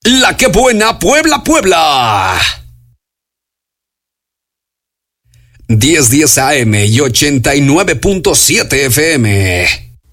La que buena Puebla, Puebla. 1010 AM y 89.7 FM.